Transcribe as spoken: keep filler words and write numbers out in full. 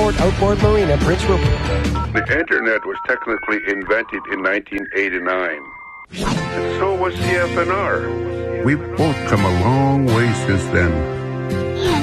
Port Outboard Marina, Prince Rupert. The internet was technically invented in nineteen eighty-nine. And so was C F N R. We've both come a long way since then.